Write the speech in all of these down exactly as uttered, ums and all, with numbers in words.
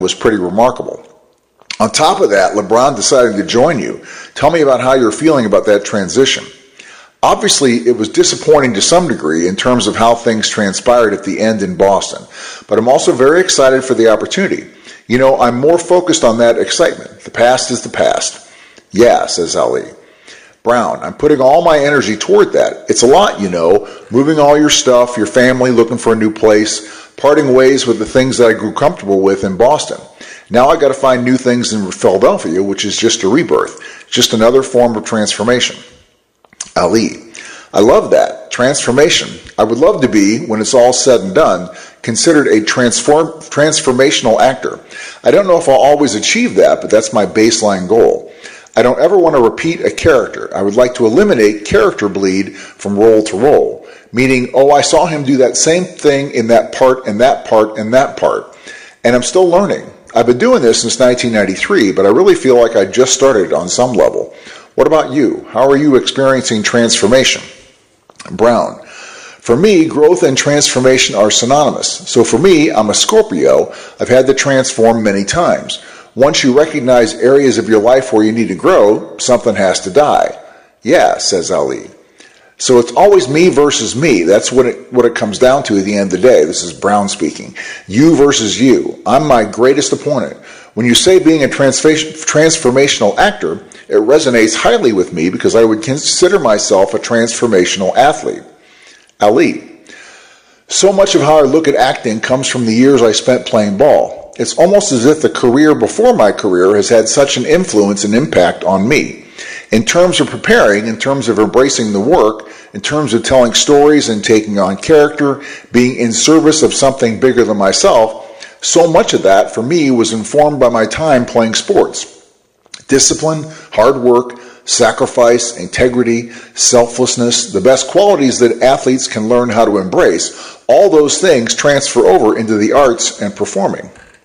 was pretty remarkable. On top of that, LeBron decided to join you. Tell me about how you're feeling about that transition. Obviously, it was disappointing to some degree in terms of how things transpired at the end in Boston, but I'm also very excited for the opportunity. You know, I'm more focused on that excitement. The past is the past. Yeah, says Ali. Brown, I'm putting all my energy toward that. It's a lot, you know, moving all your stuff, your family, looking for a new place, parting ways with the things that I grew comfortable with in Boston. Now I got to find new things in Philadelphia, which is just a rebirth, just another form of transformation. Ali, I love that. Transformation. I would love to be, when it's all said and done, considered a transform, transformational actor. I don't know if I'll always achieve that, but that's my baseline goal. I don't ever want to repeat a character. I would like to eliminate character bleed from role to role, meaning, oh, I saw him do that same thing in that part and that part and that part, and I'm still learning. I've been doing this since nineteen ninety-three, but I really feel like I just started on some level. What about you? How are you experiencing transformation? Brown, for me, growth and transformation are synonymous. So for me, I'm a Scorpio. I've had to transform many times. Once you recognize areas of your life where you need to grow, something has to die. Yeah, says Ali. So it's always me versus me. That's what it, what it comes down to at the end of the day. This is Brown speaking. You versus you. I'm my greatest opponent. When you say being a transformational actor, it resonates highly with me because I would consider myself a transformational athlete. Ali. So much of how I look at acting comes from the years I spent playing ball. It's almost as if the career before my career has had such an influence and impact on me. In terms of preparing, in terms of embracing the work, in terms of telling stories and taking on character, being in service of something bigger than myself, so much of that for me was informed by my time playing sports. Discipline, hard work, sacrifice, integrity, selflessness, the best qualities that athletes can learn how to embrace, all those things transfer over into the arts and performing.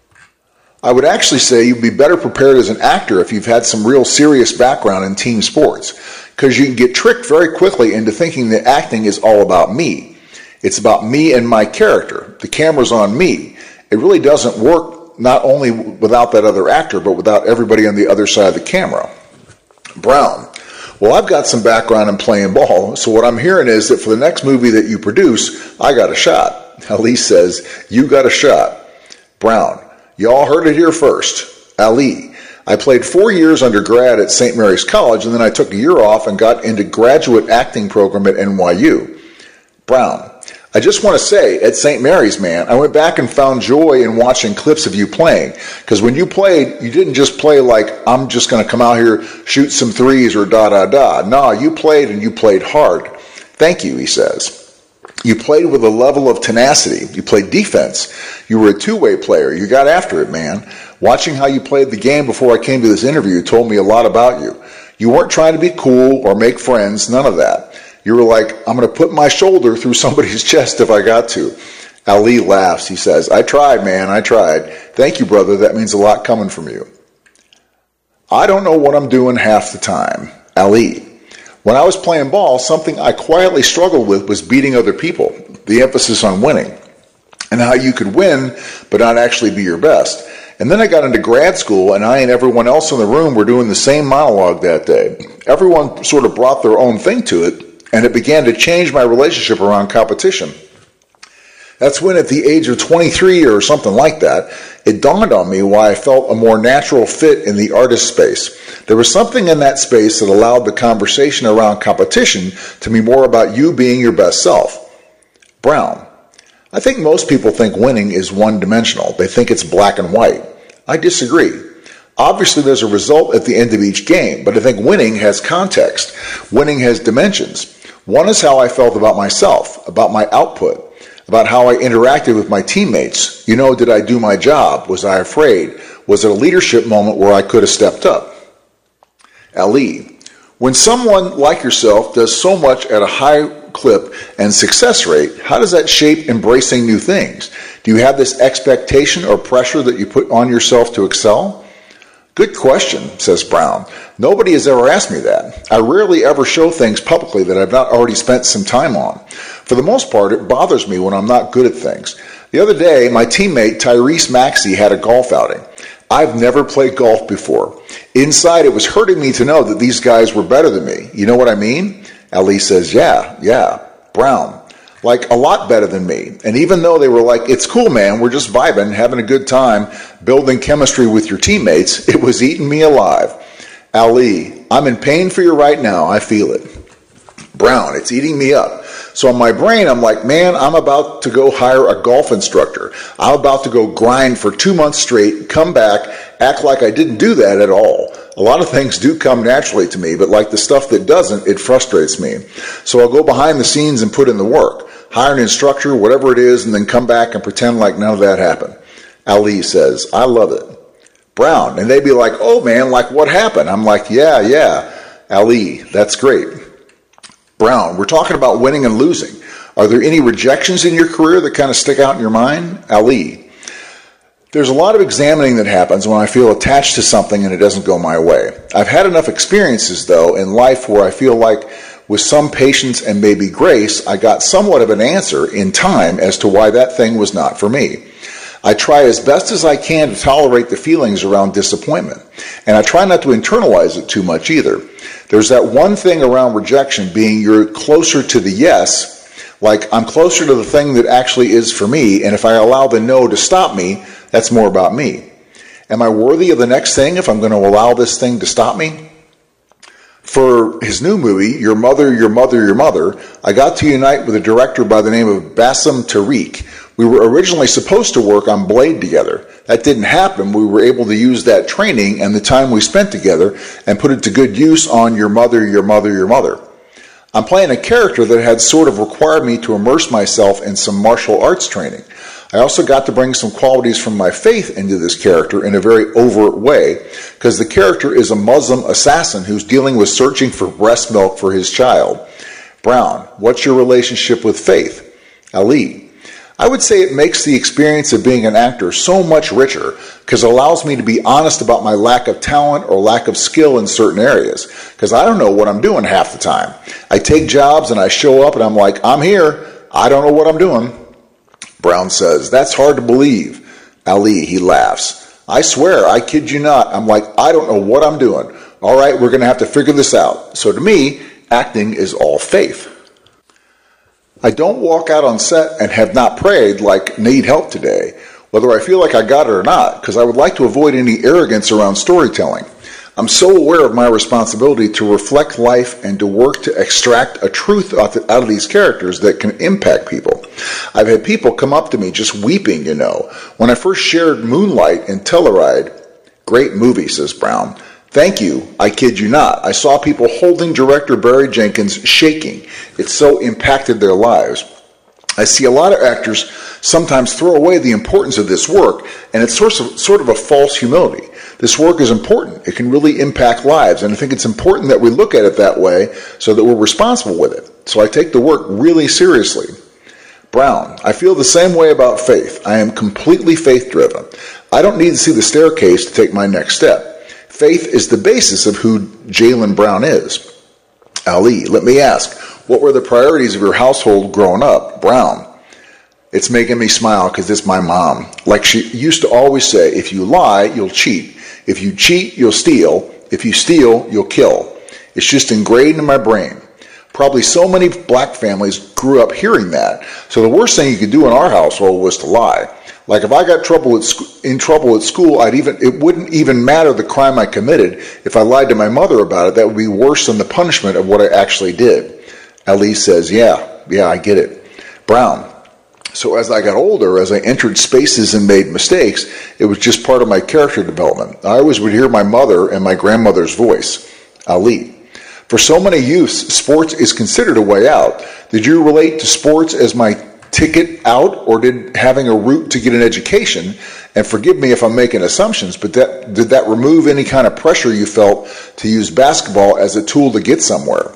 I would actually say you'd be better prepared as an actor if you've had some real serious background in team sports, because you can get tricked very quickly into thinking that acting is all about me. It's about me and my character. The camera's on me. It really doesn't work not only without that other actor, but without everybody on the other side of the camera. Brown, well, I've got some background in playing ball, so what I'm hearing is that for the next movie that you produce, I got a shot. Ali says, you got a shot. Brown, you all heard it here first. Ali, I played four years undergrad at Saint Mary's College, and then I took a year off and got into graduate acting program at N Y U. Brown, I just want to say, at Saint Mary's, man, I went back and found joy in watching clips of you playing. Because when you played, you didn't just play like, I'm just going to come out here, shoot some threes or da-da-da. No, you played and you played hard. Thank you, he says. You played with a level of tenacity. You played defense. You were a two-way player. You got after it, man. Watching how you played the game before I came to this interview told me a lot about you. You weren't trying to be cool or make friends, none of that. You were like, I'm going to put my shoulder through somebody's chest if I got to. Ali laughs. He says, I tried, man, I tried. Thank you, brother. That means a lot coming from you. I don't know what I'm doing half the time. Ali. When I was playing ball, something I quietly struggled with was beating other people, the emphasis on winning, and how you could win but not actually be your best. And then I got into grad school, and I and everyone else in the room were doing the same monologue that day. Everyone sort of brought their own thing to it, and it began to change my relationship around competition. That's when at the age of twenty-three or something like that, it dawned on me why I felt a more natural fit in the artist space. There was something in that space that allowed the conversation around competition to be more about you being your best self. Brown, I think most people think winning is one-dimensional. They think it's black and white. I disagree. Obviously, there's a result at the end of each game, but I think winning has context. Winning has dimensions. One is how I felt about myself, about my output, about how I interacted with my teammates. You know, did I do my job? Was I afraid? Was it a leadership moment where I could have stepped up? Ali, when someone like yourself does so much at a high clip and success rate, how does that shape embracing new things? Do you have this expectation or pressure that you put on yourself to excel? Good question, says Brown. Nobody has ever asked me that. I rarely ever show things publicly that I've not already spent some time on. For the most part, it bothers me when I'm not good at things. The other day, my teammate Tyrese Maxey had a golf outing. I've never played golf before. Inside, it was hurting me to know that these guys were better than me. You know what I mean? Ali says, yeah, yeah. Brown, like a lot better than me. And even though they were like, it's cool, man, we're just vibing, having a good time, building chemistry with your teammates, it was eating me alive. Ali, I'm in pain for you right now. I feel it. Brown, it's eating me up. So in my brain, I'm like, man, I'm about to go hire a golf instructor. I'm about to go grind for two months straight, come back, act like I didn't do that at all. A lot of things do come naturally to me, but like the stuff that doesn't, it frustrates me. So I'll go behind the scenes and put in the work, hire an instructor, whatever it is, and then come back and pretend like none of that happened. Ali says, I love it. Brown, and they'd be like, oh man, like what happened? I'm like, yeah, yeah. Ali, that's great. Brown, we're talking about winning and losing. Are there any rejections in your career that kind of stick out in your mind? Ali, there's a lot of examining that happens when I feel attached to something and it doesn't go my way. I've had enough experiences, though, in life where I feel like with some patience and maybe grace, I got somewhat of an answer in time as to why that thing was not for me. I try as best as I can to tolerate the feelings around disappointment, and I try not to internalize it too much either. There's that one thing around rejection being you're closer to the yes, like I'm closer to the thing that actually is for me, and if I allow the no to stop me, that's more about me. Am I worthy of the next thing if I'm going to allow this thing to stop me? For his new movie, Your Mother, Your Mother, Your Mother, I got to unite with a director by the name of Bassem Tariq. We were originally supposed to work on Blade together. That didn't happen. We were able to use that training and the time we spent together and put it to good use on Your Mother, Your Mother, Your Mother. I'm playing a character that had sort of required me to immerse myself in some martial arts training. I also got to bring some qualities from my faith into this character in a very overt way, because the character is a Muslim assassin who's dealing with searching for breast milk for his child. Brown, what's your relationship with faith? Ali, I would say it makes the experience of being an actor so much richer because it allows me to be honest about my lack of talent or lack of skill in certain areas, because I don't know what I'm doing half the time. I take jobs and I show up and I'm like, I'm here. I don't know what I'm doing. Brown says, that's hard to believe. Ali, he laughs. I swear, I kid you not. I'm like, I don't know what I'm doing. All right, we're going to have to figure this out. So to me, acting is all faith. I don't walk out on set and have not prayed like, need help today, whether I feel like I got it or not, because I would like to avoid any arrogance around storytelling. I'm so aware of my responsibility to reflect life and to work to extract a truth out of these characters that can impact people. I've had people come up to me just weeping, you know. When I first shared Moonlight and Telluride, great movie, says Brown. Thank you, I kid you not. I saw people holding director Barry Jenkins shaking. It so impacted their lives. I see a lot of actors sometimes throw away the importance of this work, and it's sort of, sort of a false humility. This work is important. It can really impact lives, and I think it's important that we look at it that way so that we're responsible with it. So I take the work really seriously. Brown, I feel the same way about faith. I am completely faith-driven. I don't need to see the staircase to take my next step. Faith is the basis of who Jaylen Brown is. Ali, let me ask, what were the priorities of your household growing up? Brown, it's making me smile because it's my mom. Like she used to always say, if you lie, you'll cheat. If you cheat, you'll steal. If you steal, you'll kill. It's just ingrained in my brain. Probably so many black families grew up hearing that. So the worst thing you could do in our household was to lie. Like if I got trouble at sc- in trouble at school, I'd even it wouldn't even matter the crime I committed. If I lied to my mother about it, that would be worse than the punishment of what I actually did. Ali says, yeah, yeah, I get it. Brown, so as I got older, as I entered spaces and made mistakes, it was just part of my character development. I always would hear my mother and my grandmother's voice. Ali, for so many youths, sports is considered a way out. Did you relate to sports as my ticket out, or did having a route to get an education, and forgive me if I'm making assumptions, but that, did that remove any kind of pressure you felt to use basketball as a tool to get somewhere?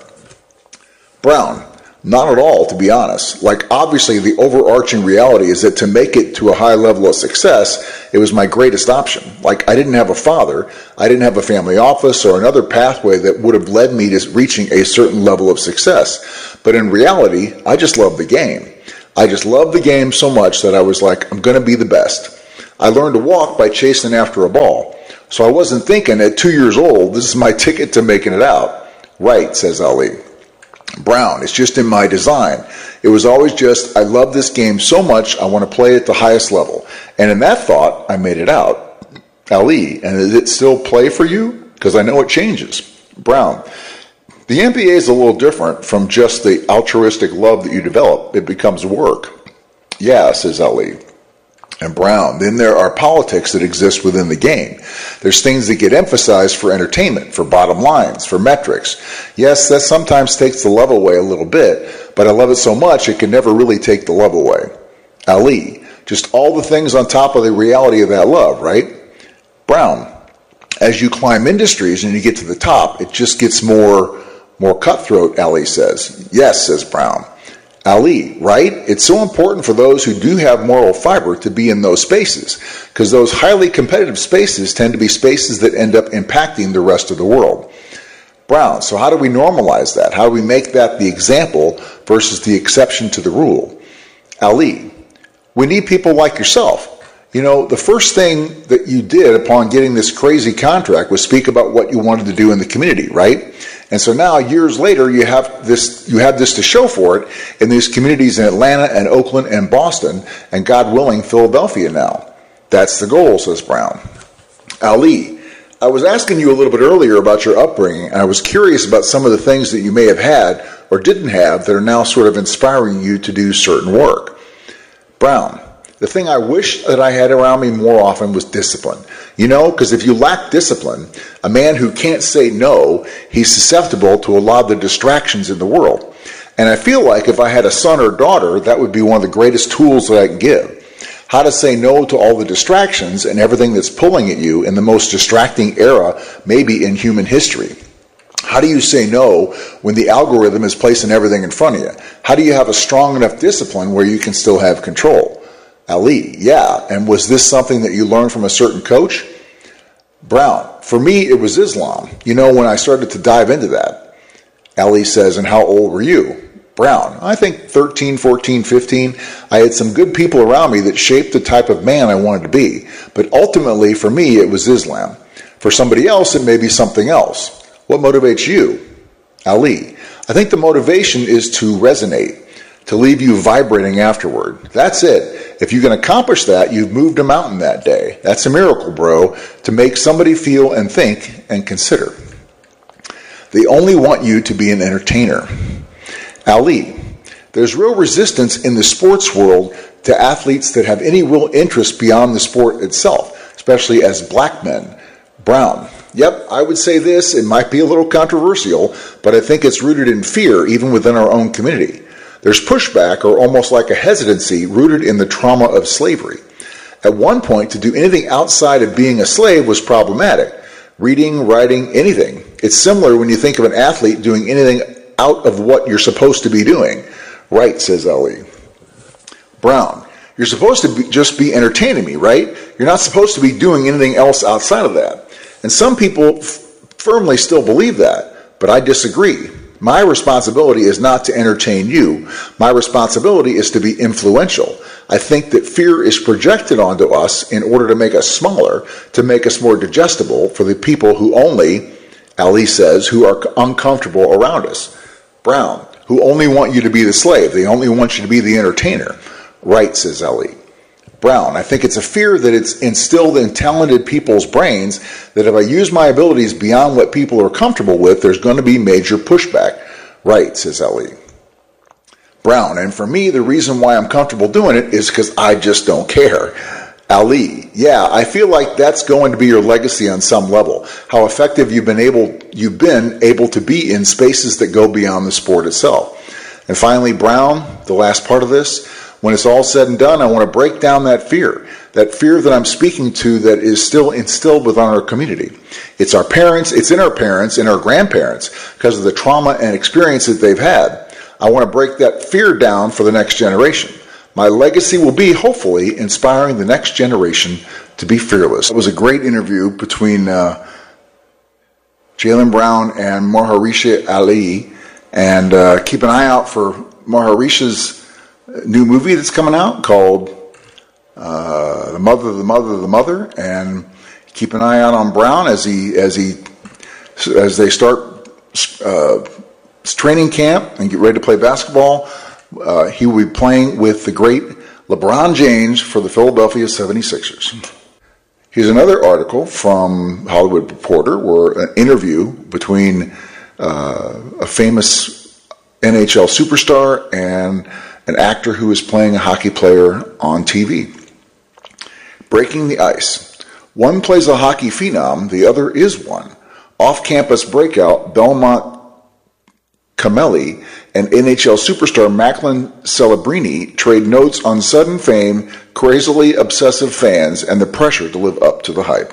Brown, not at all, to be honest. Like, obviously, the overarching reality is that to make it to a high level of success, it was my greatest option. Like, I didn't have a father, I didn't have a family office or another pathway that would have led me to reaching a certain level of success. But in reality, I just loved the game. I just loved the game so much that I was like, I'm going to be the best. I learned to walk by chasing after a ball. So I wasn't thinking at two years old, this is my ticket to making it out. Right, says Ali. Brown, it's just in my design. It was always just, I love this game so much, I want to play at the highest level. And in that thought, I made it out. Ali, and does it still play for you? Because I know it changes. Brown, the N B A is a little different from just the altruistic love that you develop. It becomes work. Yeah, says Ali. And Brown, then there are politics that exist within the game. There's things that get emphasized for entertainment, for bottom lines, for metrics. Yes, that sometimes takes the love away a little bit, but I love it so much it can never really take the love away. Ali, just all the things on top of the reality of that love, right? Brown, as you climb industries and you get to the top, it just gets more, more cutthroat, Ali says. Yes, says Brown. Ali, right? It's so important for those who do have moral fiber to be in those spaces, because those highly competitive spaces tend to be spaces that end up impacting the rest of the world. Brown, so how do we normalize that? How do we make that the example versus the exception to the rule? Ali, we need people like yourself. You know, the first thing that you did upon getting this crazy contract was speak about what you wanted to do in the community, right? And so now, years later, you have this you have this to show for it in these communities in Atlanta and Oakland and Boston, and God willing, Philadelphia now. That's the goal, says Brown. Ali, I was asking you a little bit earlier about your upbringing, and I was curious about some of the things that you may have had or didn't have that are now sort of inspiring you to do certain work. Brown, the thing I wish that I had around me more often was discipline. You know, because if you lack discipline, a man who can't say no, he's susceptible to a lot of the distractions in the world. And I feel like if I had a son or daughter, that would be one of the greatest tools that I can give. How to say no to all the distractions and everything that's pulling at you in the most distracting era, maybe in human history. How do you say no when the algorithm is placing everything in front of you? How do you have a strong enough discipline where you can still have control? Ali, yeah, and was this something that you learned from a certain coach? Brown, for me, it was Islam. You know, when I started to dive into that. Ali says, and how old were you? Brown, I think thirteen, fourteen, fifteen. I had some good people around me that shaped the type of man I wanted to be. But ultimately, for me, it was Islam. For somebody else, it may be something else. What motivates you? Ali, I think the motivation is to resonate, to leave you vibrating afterward. That's it. If you can accomplish that, you've moved a mountain that day. That's a miracle, bro, to make somebody feel and think and consider. They only want you to be an entertainer. Ali, there's real resistance in the sports world to athletes that have any real interest beyond the sport itself, especially as black men. Brown, yep, I would say this, it might be a little controversial, but I think it's rooted in fear even within our own community. There's pushback or almost like a hesitancy rooted in the trauma of slavery. At one point, to do anything outside of being a slave was problematic. Reading, writing, anything. It's similar when you think of an athlete doing anything out of what you're supposed to be doing. Right, says Ali. Brown, you're supposed to be, just be entertaining me, right? You're not supposed to be doing anything else outside of that. And some people f- firmly still believe that, but I disagree. My responsibility is not to entertain you. My responsibility is to be influential. I think that fear is projected onto us in order to make us smaller, to make us more digestible for the people who only, Ali says, who are uncomfortable around us. Brown, who only want you to be the slave. They only want you to be the entertainer. Right, says Ali. Brown, I think it's a fear that it's instilled in talented people's brains that if I use my abilities beyond what people are comfortable with, there's going to be major pushback. Right, says Ali. Brown, and for me, the reason why I'm comfortable doing it is because I just don't care. Ali, yeah, I feel like that's going to be your legacy on some level. How effective you've been able, you've been able to be in spaces that go beyond the sport itself. And finally, Brown, the last part of this, when it's all said and done, I want to break down that fear, that fear that I'm speaking to that is still instilled within our community. It's our parents, it's in our parents and our grandparents because of the trauma and experience that they've had. I want to break that fear down for the next generation. My legacy will be, hopefully, inspiring the next generation to be fearless. It was a great interview between uh, Jaylen Brown and Maharishi Ali, and uh, keep an eye out for Maharishi's new movie that's coming out called uh, The Mother, the Mother, the Mother, and keep an eye out on Brown as he as he as they start uh, training camp and get ready to play basketball. Uh, he will be playing with the great LeBron James for the Philadelphia seventy-sixers. Here's another article from Hollywood Reporter, where an interview between uh, a famous N H L superstar and an actor who is playing a hockey player on T V. Breaking the ice. One plays a hockey phenom, the other is one. Off-campus breakout Belmont Cameli and N H L superstar Macklin Celebrini trade notes on sudden fame, crazily obsessive fans, and the pressure to live up to the hype.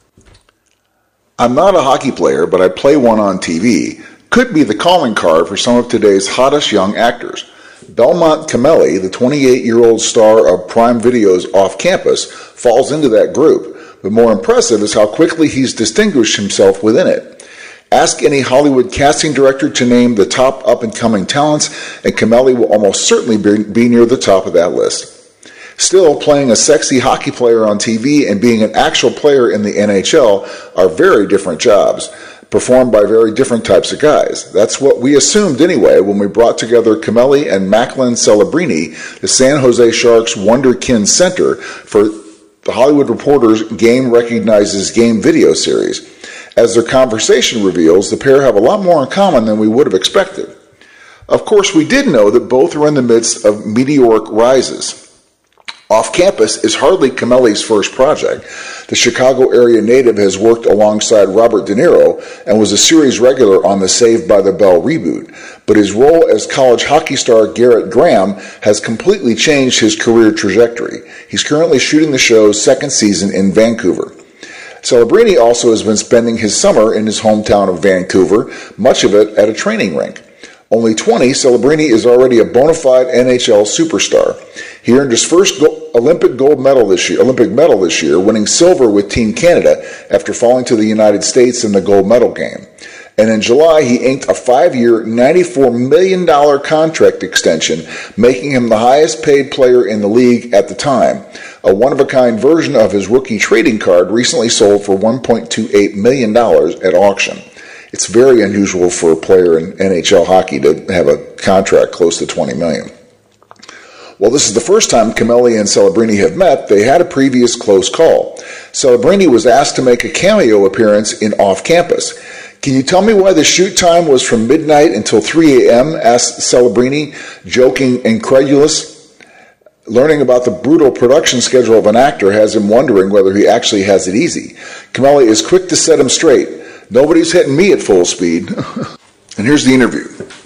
I'm not a hockey player, but I play one on T V. Could be the calling card for some of today's hottest young actors. Belmont Cameli, the twenty-eight-year-old star of Prime Video's Off Campus, falls into that group. But more impressive is how quickly he's distinguished himself within it. Ask any Hollywood casting director to name the top up-and-coming talents, and Cameli will almost certainly be, be near the top of that list. Still, playing a sexy hockey player on T V and being an actual player in the N H L are very different jobs, performed by very different types of guys. That's what we assumed anyway when we brought together Cameli and Macklin Celebrini, the San Jose Sharks Wonderkin Center, for the Hollywood Reporter's Game Recognizes Game video series. As their conversation reveals, the pair have a lot more in common than we would have expected. Of course, we did know that both are in the midst of meteoric rises. Off Campus is hardly Cameli's first project. The Chicago area native has worked alongside Robert De Niro and was a series regular on the Saved by the Bell reboot, but his role as college hockey star Garrett Graham has completely changed his career trajectory. He's currently shooting the show's second season in Vancouver. Celebrini also has been spending his summer in his hometown of Vancouver, much of it at a training rink. Only twenty, Celebrini is already a bona fide N H L superstar. He earned his first go- Olympic gold medal this year, Olympic medal this year, winning silver with Team Canada after falling to the United States in the gold medal game. And in July, he inked a five-year, ninety-four million dollars contract extension, making him the highest-paid player in the league at the time. A one-of-a-kind version of his rookie trading card recently sold for one point two eight million dollars at auction. It's very unusual for a player in N H L hockey to have a contract close to twenty million dollars. While this is the first time Cameli and Celebrini have met, they had a previous close call. Celebrini was asked to make a cameo appearance in Off Campus. Can you tell me why the shoot time was from midnight until three a.m., asked Celebrini, joking incredulous. Learning about the brutal production schedule of an actor has him wondering whether he actually has it easy. Cameli is quick to set him straight. Nobody's hitting me at full speed. And here's the interview.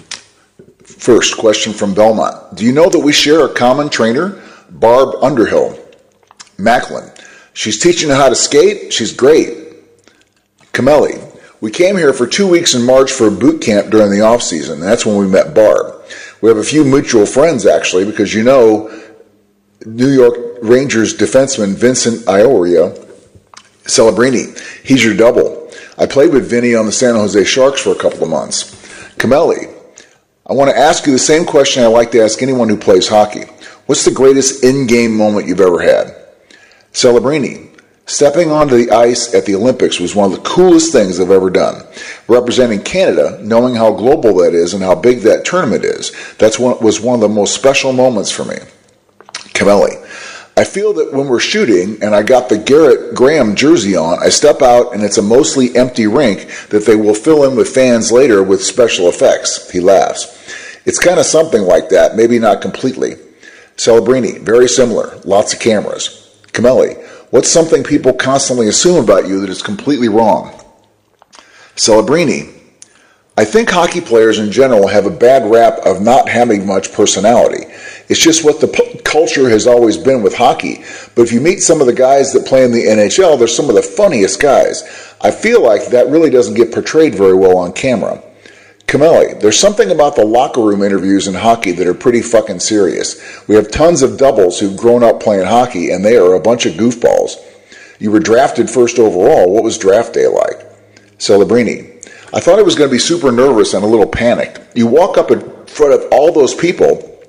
First question from Belmont. Do you know that we share a common trainer? Barb Underhill. Macklin. She's teaching her how to skate. She's great. Cameli. We came here for two weeks in March for a boot camp during the off season. That's when we met Barb. We have a few mutual friends, actually, because you know New York Rangers defenseman Vincent Iorio Celebrini. He's your double. I played with Vinny on the San Jose Sharks for a couple of months. Cameli, I want to ask you the same question I like to ask anyone who plays hockey. What's the greatest in-game moment you've ever had? Celebrini, stepping onto the ice at the Olympics was one of the coolest things I've ever done. Representing Canada, knowing how global that is and how big that tournament is, that was one of the most special moments for me. Cameli, I feel that when we're shooting and I got the Garrett Graham jersey on, I step out and it's a mostly empty rink that they will fill in with fans later with special effects. He laughs. It's kind of something like that, maybe not completely. Celebrini, very similar, lots of cameras. Cameli, what's something people constantly assume about you that is completely wrong? Celebrini, I think hockey players in general have a bad rap of not having much personality. It's just what the p- culture has always been with hockey. But if you meet some of the guys that play in the N H L, they're some of the funniest guys. I feel like that really doesn't get portrayed very well on camera. Cameli, there's something about the locker room interviews in hockey that are pretty fucking serious. We have tons of doubles who've grown up playing hockey, and they are a bunch of goofballs. You were drafted first overall. What was draft day like? Celebrini, I thought I was going to be super nervous and a little panicked. You walk up in front of all those people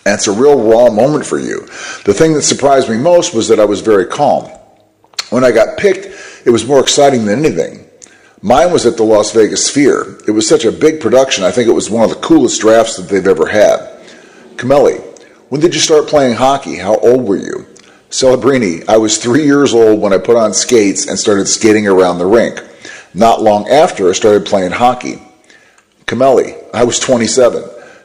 And it's a real raw moment for you. The thing that surprised me most was that I was very calm. When I got picked, it was more exciting than anything. Mine was at the Las Vegas Sphere. It was such a big production, I think it was one of the coolest drafts that they've ever had. Camelli, when did you start playing hockey? How old were you? Celebrini, I was three years old when I put on skates and started skating around the rink. Not long after, I started playing hockey. Camelli, I was twenty-seven.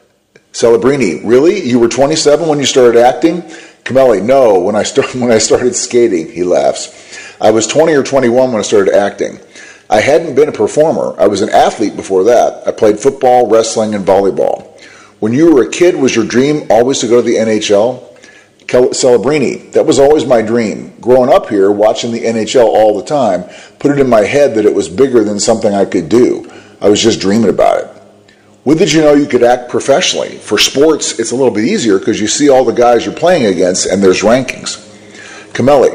Celebrini, really? You were twenty-seven when you started acting? Camelli, no, when I, start, when I started skating, he laughs. I was twenty or twenty-one when I started acting. I hadn't been a performer. I was an athlete before that. I played football, wrestling, and volleyball. When you were a kid, was your dream always to go to the N H L? Celebrini, that was always my dream. Growing up here, watching the N H L all the time, put it in my head that it was bigger than something I could do. I was just dreaming about it. When did you know you could act professionally? For sports, it's a little bit easier because you see all the guys you're playing against and there's rankings. Camelli,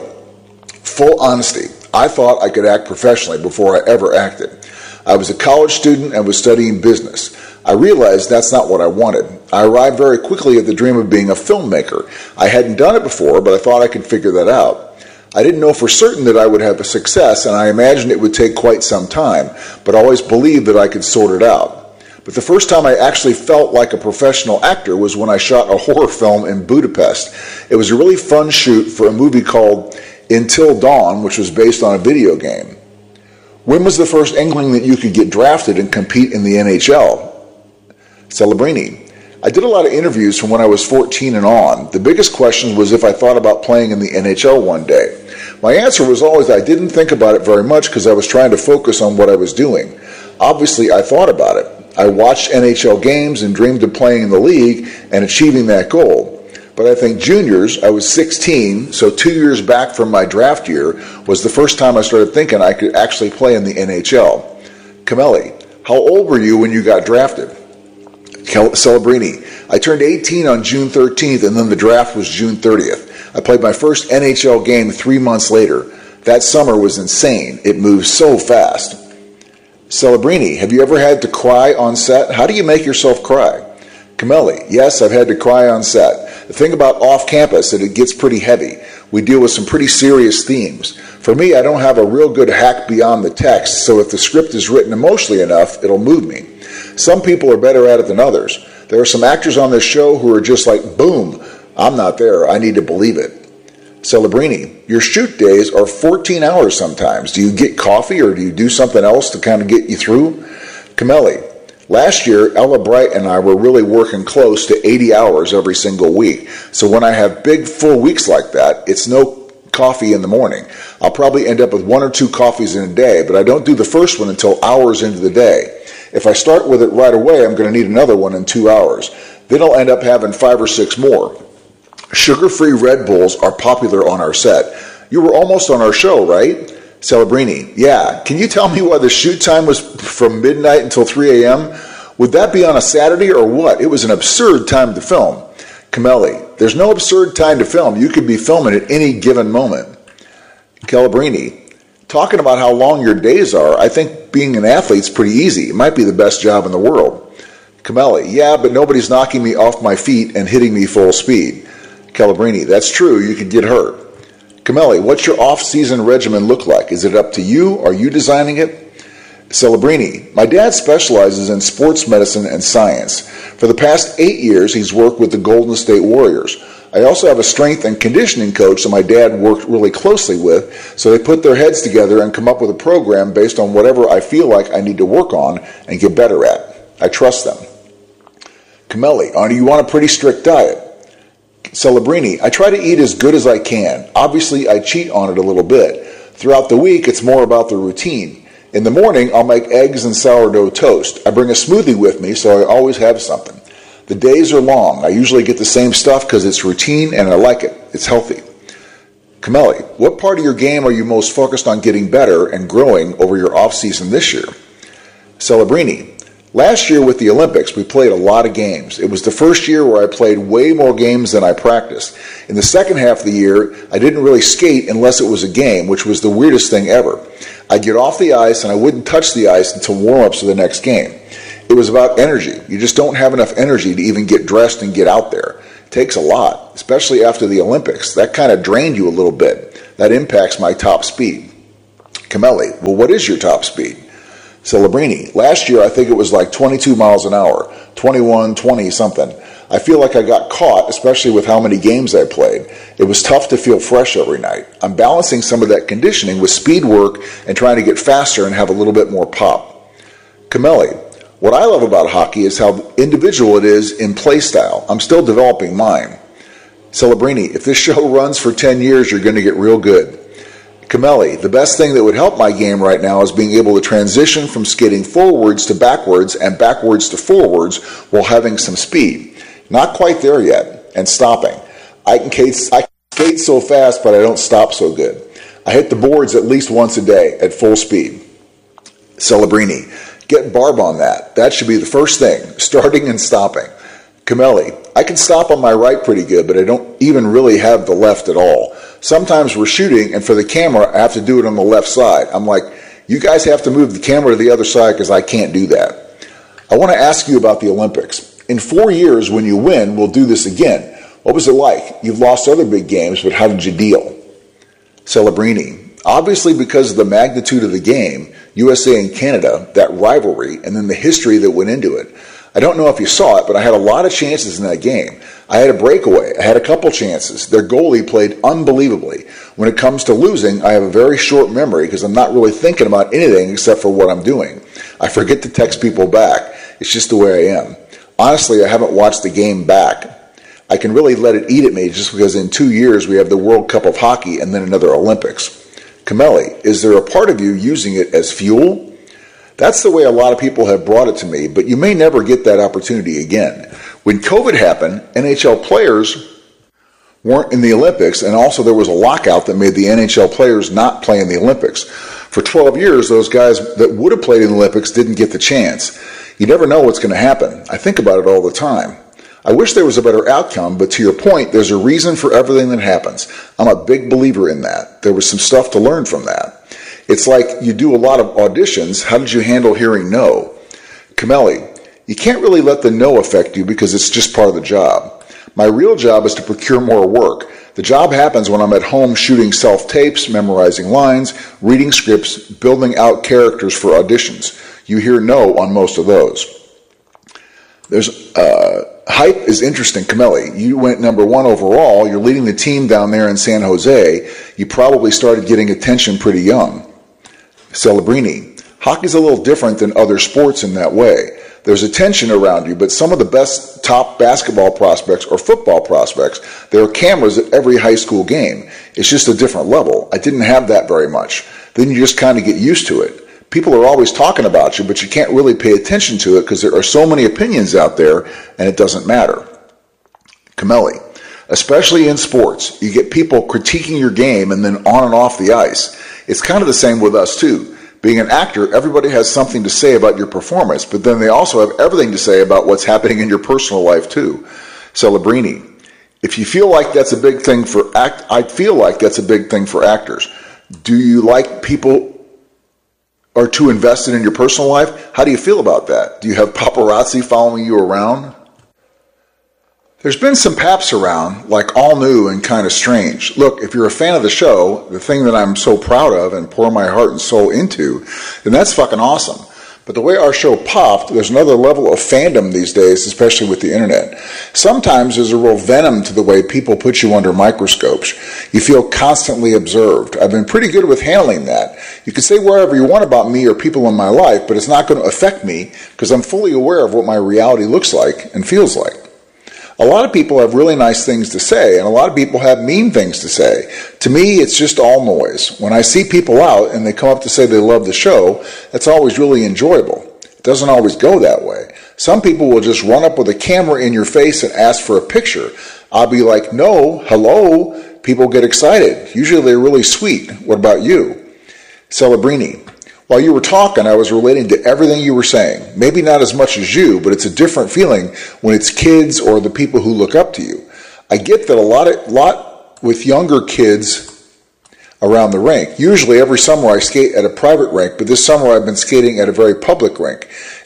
full honesty, I thought I could act professionally before I ever acted. I was a college student and was studying business. I realized that's not what I wanted. I arrived very quickly at the dream of being a filmmaker. I hadn't done it before, but I thought I could figure that out. I didn't know for certain that I would have a success, and I imagined it would take quite some time, but I always believed that I could sort it out. But the first time I actually felt like a professional actor was when I shot a horror film in Budapest. It was a really fun shoot for a movie called Until Dawn, which was based on a video game. When was the first inkling that you could get drafted and compete in the N H L? Celebrini, I did a lot of interviews from when I was fourteen and on. The biggest question was if I thought about playing in the N H L one day. My answer was always I didn't think about it very much because I was trying to focus on what I was doing. Obviously, I thought about it. I watched N H L games and dreamed of playing in the league and achieving that goal. But I think juniors, I was sixteen, so two years back from my draft year, was the first time I started thinking I could actually play in the N H L. Camelli, how old were you when you got drafted? Celebrini, I turned eighteen on June thirteenth, and then the draft was June thirtieth. I played my first N H L game three months later. That summer was insane. It moved so fast. Celebrini, have you ever had to cry on set? How do you make yourself cry? Camelli, yes, I've had to cry on set. The thing about off-campus is that it gets pretty heavy. We deal with some pretty serious themes. For me, I don't have a real good hack beyond the text, so if the script is written emotionally enough, it'll move me. Some people are better at it than others. There are some actors on this show who are just like, boom, I'm not there, I need to believe it. Celebrini, your shoot days are fourteen hours sometimes. Do you get coffee or do you do something else to kind of get you through? Camelli, last year, Ella Bright and I were really working close to eighty hours every single week. So when I have big, full weeks like that, it's no coffee in the morning. I'll probably end up with one or two coffees in a day, but I don't do the first one until hours into the day. If I start with it right away, I'm going to need another one in two hours. Then I'll end up having five or six more. Sugar-free Red Bulls are popular on our set. You were almost on our show, right? Celebrini, yeah. Can you tell me why the shoot time was from midnight until three a.m.? Would that be on a Saturday or what? It was an absurd time to film. Camelli, there's no absurd time to film. You could be filming at any given moment. Celebrini, talking about how long your days are, I think being an athlete's pretty easy. It might be the best job in the world. Camelli, yeah, but nobody's knocking me off my feet and hitting me full speed. Celebrini, that's true, you could get hurt. Camelli, what's your off-season regimen look like? Is it up to you? Are you designing it? Celebrini, my dad specializes in sports medicine and science. For the past eight years, he's worked with the Golden State Warriors. I also have a strength and conditioning coach that my dad worked really closely with, so they put their heads together and come up with a program based on whatever I feel like I need to work on and get better at. I trust them. Camelli, are you on a pretty strict diet? Celebrini, I try to eat as good as I can. Obviously, I cheat on it a little bit. Throughout the week, it's more about the routine. In the morning, I'll make eggs and sourdough toast. I bring a smoothie with me, so I always have something. The days are long. I usually get the same stuff because it's routine and I like it. It's healthy. Camelli, what part of your game are you most focused on getting better and growing over your off-season this year? Celebrini, last year with the Olympics, we played a lot of games. It was the first year where I played way more games than I practiced. In the second half of the year, I didn't really skate unless it was a game, which was the weirdest thing ever. I'd get off the ice and I wouldn't touch the ice until warm-ups of the next game. It was about energy. You just don't have enough energy to even get dressed and get out there. takes a lot, especially after the Olympics. That kind of drained you a little bit. That impacts my top speed. Camelli, well, what is your top speed? Celebrini, last year I think it was like twenty-two miles an hour, twenty-one, twenty something. I feel like I got caught, especially with how many games I played. It was tough to feel fresh every night. I'm balancing some of that conditioning with speed work and trying to get faster and have a little bit more pop. Camelli, what I love about hockey is how individual it is in play style. I'm still developing mine. Celebrini, if this show runs for ten years, you're going to get real good. Camelli, the best thing that would help my game right now is being able to transition from skating forwards to backwards and backwards to forwards while having some speed. Not quite there yet, and stopping. I can skate, I can skate so fast, but I don't stop so good. I hit the boards at least once a day at full speed. Celebrini, get Barb on that. That should be the first thing, starting and stopping. Camelli, I can stop on my right pretty good, but I don't even really have the left at all. Sometimes we're shooting, and for the camera, I have to do it on the left side. I'm like, you guys have to move the camera to the other side because I can't do that. I want to ask you about the Olympics. In four years, when you win, we'll do this again. What was it like? You've lost other big games, but how did you deal? Celebrini, obviously because of the magnitude of the game, U S A and Canada, that rivalry, and then the history that went into it. I don't know if you saw it, but I had a lot of chances in that game. I had a breakaway. I had a couple chances. Their goalie played unbelievably. When it comes to losing, I have a very short memory because I'm not really thinking about anything except for what I'm doing. I forget to text people back. It's just the way I am. Honestly, I haven't watched the game back. I can really let it eat at me just because in two years we have the World Cup of Hockey and then another Olympics. Camelli, is there a part of you using it as fuel? That's the way a lot of people have brought it to me, but you may never get that opportunity again. When COVID happened, N H L players weren't in the Olympics, and also there was a lockout that made the N H L players not play in the Olympics. For twelve years, those guys that would have played in the Olympics didn't get the chance. You never know what's going to happen. I think about it all the time. I wish there was a better outcome, but to your point, there's a reason for everything that happens. I'm a big believer in that. There was some stuff to learn from that. It's like you do a lot of auditions. How did you handle hearing no? Camelli, you can't really let the no affect you because it's just part of the job. My real job is to procure more work. The job happens when I'm at home shooting self-tapes, memorizing lines, reading scripts, building out characters for auditions. You hear no on most of those. There's uh, hype is interesting. Camelli, you went number one overall. You're leading the team down there in San Jose. You probably started getting attention pretty young. Celebrini, hockey's a little different than other sports in that way. There's attention around you, but some of the best top basketball prospects or football prospects, there are cameras at every high school game. It's just a different level. I didn't have that very much. Then you just kind of get used to it. People are always talking about you, but you can't really pay attention to it because there are so many opinions out there and it doesn't matter. Camelli, especially in sports, you get people critiquing your game and then on and off the ice. It's kind of the same with us too. Being an actor, everybody has something to say about your performance, but then they also have everything to say about what's happening in your personal life too. Celebrini, if you feel like that's a big thing for act, I feel like that's a big thing for actors. Do you like people are too invested in your personal life? How do you feel about that? Do you have paparazzi following you around? There's been some paps around, like all new and kind of strange. Look, if you're a fan of the show, the thing that I'm so proud of and pour my heart and soul into, then that's fucking awesome. But the way our show popped, there's another level of fandom these days, especially with the internet. Sometimes there's a real venom to the way people put you under microscopes. You feel constantly observed. I've been pretty good with handling that. You can say whatever you want about me or people in my life, but it's not going to affect me because I'm fully aware of what my reality looks like and feels like. A lot of people have really nice things to say, and a lot of people have mean things to say. To me, it's just all noise. When I see people out and they come up to say they love the show, that's always really enjoyable. It doesn't always go that way. Some people will just run up with a camera in your face and ask for a picture. I'll be like, no, hello. People get excited. Usually they're really sweet. What about you? Celebrini. While you were talking, I was relating to everything you were saying. Maybe not as much as you, but it's a different feeling when it's kids or the people who look up to you. I get that a lot, of, lot with younger kids around the rink. Usually every summer I skate at a private rink, but this summer I've been skating at a very public rink.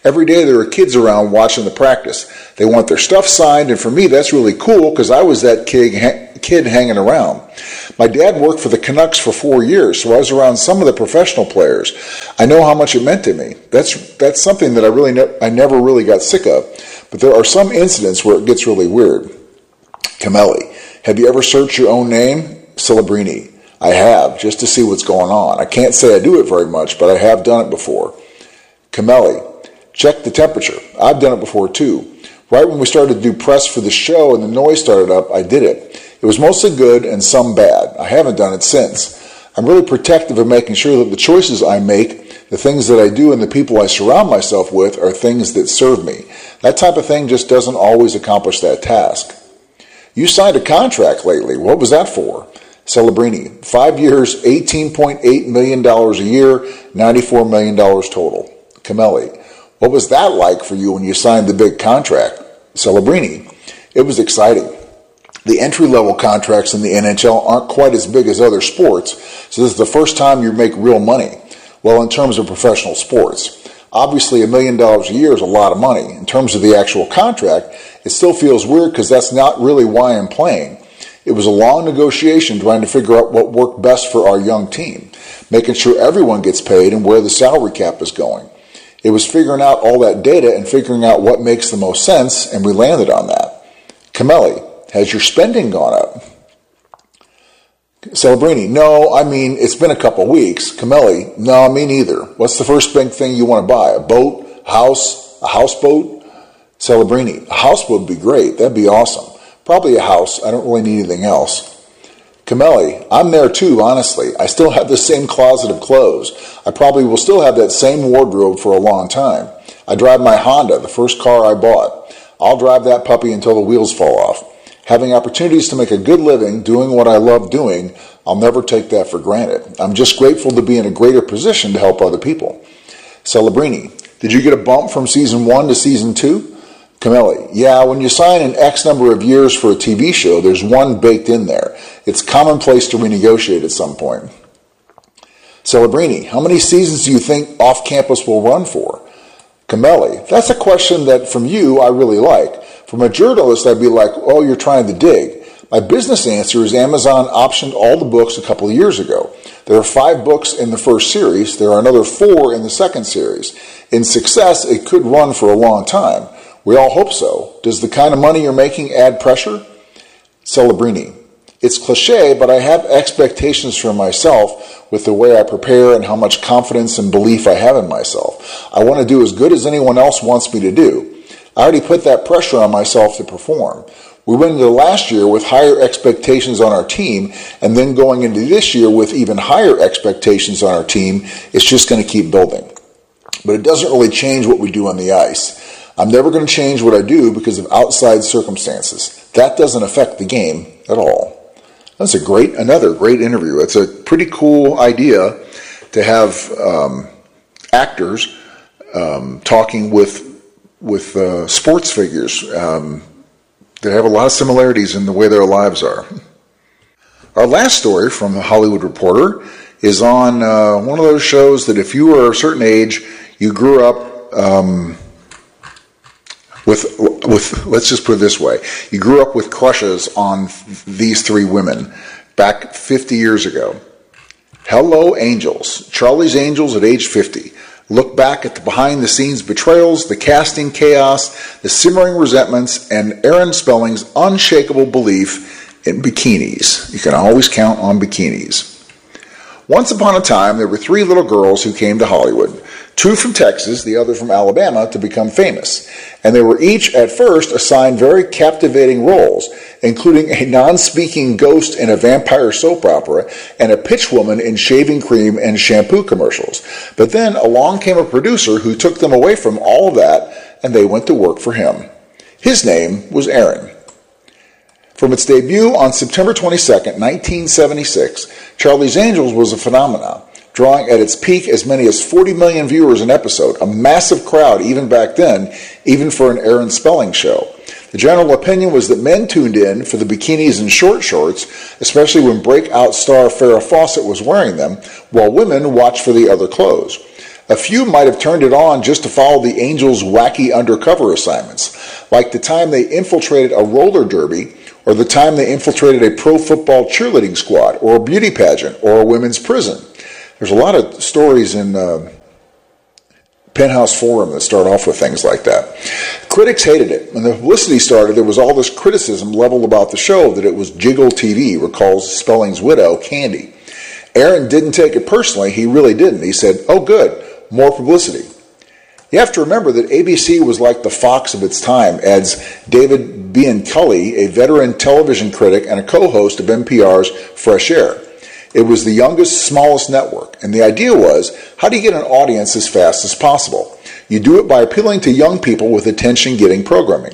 Every day there are kids around watching the practice. They want their stuff signed, and for me that's really cool because I was that kid, kid hanging around. My dad worked for the Canucks for four years, so I was around some of the professional players. I know how much it meant to me. That's that's something that I really ne- I never really got sick of. But there are some incidents where it gets really weird. Camelli, have you ever searched your own name? Celebrini, I have, just to see what's going on. I can't say I do it very much, but I have done it before. Camelli, check the temperature. I've done it before too. Right when we started to do press for the show and the noise started up, I did it. It was mostly good and some bad. I haven't done it since. I'm really protective of making sure that the choices I make, the things that I do, and the people I surround myself with are things that serve me. That type of thing just doesn't always accomplish that task. You signed a contract lately. What was that for? Celebrini, five years, eighteen point eight million dollars a year, ninety-four million dollars total. Camelli, what was that like for you when you signed the big contract? Celebrini, it was exciting. The entry-level contracts in the N H L aren't quite as big as other sports, so this is the first time you make real money. Well, in terms of professional sports. Obviously, a million dollars a year is a lot of money. In terms of the actual contract, it still feels weird because that's not really why I'm playing. It was a long negotiation trying to figure out what worked best for our young team, making sure everyone gets paid and where the salary cap is going. It was figuring out all that data and figuring out what makes the most sense, and we landed on that. Camelli, has your spending gone up? Celebrini, no, I mean, it's been a couple weeks. Camelli, no, me neither. What's the first big thing you want to buy? A boat? House? A houseboat? Celebrini, a houseboat would be great. That'd be awesome. Probably a house. I don't really need anything else. Camelli, I'm there too, honestly. I still have the same closet of clothes. I probably will still have that same wardrobe for a long time. I drive my Honda, the first car I bought. I'll drive that puppy until the wheels fall off. Having opportunities to make a good living doing what I love doing, I'll never take that for granted. I'm just grateful to be in a greater position to help other people. Celebrini, did you get a bump from season one to season two? Camelli, yeah, when you sign an X number of years for a T V show, there's one baked in there. It's commonplace to renegotiate at some point. Celebrini, how many seasons do you think off-campus will run for? Camelli, that's a question that from you I really like. From a journalist, I'd be like, oh, you're trying to dig. My business answer is Amazon optioned all the books a couple of years ago. There are five books in the first series. There are another four in the second series. In success, it could run for a long time. We all hope so. Does the kind of money you're making add pressure? Celebrini, it's cliche, but I have expectations for myself with the way I prepare and how much confidence and belief I have in myself. I want to do as good as anyone else wants me to do. I already put that pressure on myself to perform. We went into last year with higher expectations on our team, and then going into this year with even higher expectations on our team. It's just going to keep building. But it doesn't really change what we do on the ice. I'm never going to change what I do because of outside circumstances. That doesn't affect the game at all. That's a great, another great interview. It's a pretty cool idea to have um, actors um, talking with with uh, sports figures um, that have a lot of similarities in the way their lives are. Our last story from The Hollywood Reporter is on uh, one of those shows that if you were a certain age, you grew up um, with, with, let's just put it this way, you grew up with crushes on these three women back fifty years ago. Hello Angels, Charlie's Angels at age fifty. Look back at the behind-the-scenes betrayals, the casting chaos, the simmering resentments, and Aaron Spelling's unshakable belief in bikinis. You can always count on bikinis. Once upon a time, there were three little girls who came to Hollywood, two from Texas, the other from Alabama, to become famous. And they were each, at first, assigned very captivating roles, including a non-speaking ghost in a vampire soap opera and a pitch woman in shaving cream and shampoo commercials. But then along came a producer who took them away from all of that, and they went to work for him. His name was Aaron. From its debut on September twenty-second, nineteen seventy-six, Charlie's Angels was a phenomenon, drawing at its peak as many as forty million viewers an episode, a massive crowd even back then, even for an Aaron Spelling show. The general opinion was that men tuned in for the bikinis and short shorts, especially when breakout star Farrah Fawcett was wearing them, while women watched for the other clothes. A few might have turned it on just to follow the Angels' wacky undercover assignments, like the time they infiltrated a roller derby, or the time they infiltrated a pro football cheerleading squad, or a beauty pageant, or a women's prison. There's a lot of stories in uh, Penthouse Forum that start off with things like that. Critics hated it. When the publicity started, there was all this criticism leveled about the show that it was Jiggle T V, recalls Spelling's widow, Candy. Aaron didn't take it personally. He really didn't. He said, oh good, more publicity. You have to remember that A B C was like the Fox of its time, adds David Bianculli, a veteran television critic and a co-host of N P R's Fresh Air. It was the youngest, smallest network, and the idea was, how do you get an audience as fast as possible? You do it by appealing to young people with attention-getting programming.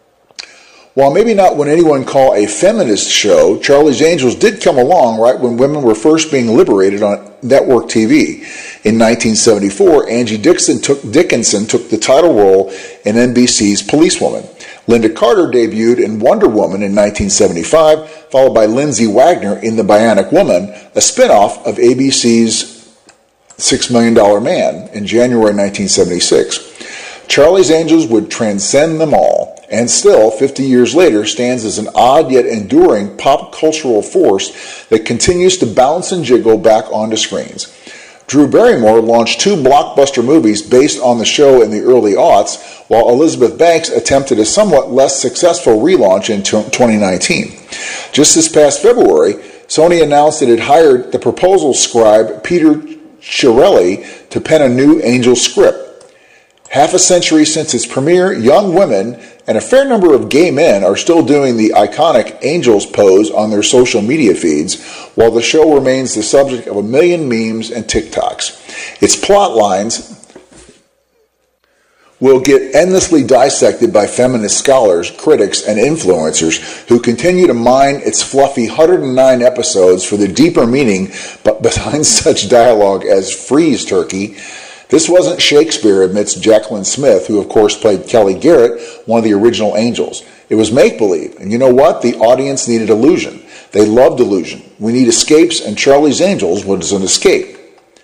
While maybe not what anyone call a feminist show, Charlie's Angels did come along right when women were first being liberated on network T V. In nineteen seventy-four, Angie Dixon took, Dickinson took the title role in N B C's Policewoman. Linda Carter debuted in Wonder Woman in nineteen seventy-five, followed by Lindsay Wagner in The Bionic Woman, a spinoff of A B C's Six Million Dollar Man in January nineteen seventy-six. Charlie's Angels would transcend them all, and still, fifty years later, stands as an odd yet enduring pop cultural force that continues to bounce and jiggle back onto screens. Drew Barrymore launched two blockbuster movies based on the show in the early aughts, while Elizabeth Banks attempted a somewhat less successful relaunch in twenty nineteen. Just this past February, Sony announced it had hired the proposal scribe Peter Chiarelli to pen a new Angel script. Half a century since its premiere, young women and a fair number of gay men are still doing the iconic Angels pose on their social media feeds, while the show remains the subject of a million memes and TikToks. Its plot lines will get endlessly dissected by feminist scholars, critics, and influencers who continue to mine its fluffy one hundred nine episodes for the deeper meaning but behind such dialogue as freeze turkey. This wasn't Shakespeare, admits Jacqueline Smith, who of course played Kelly Garrett, one of the original Angels. It was make-believe, and you know what? The audience needed illusion. They loved illusion. We need escapes, and Charlie's Angels was an escape.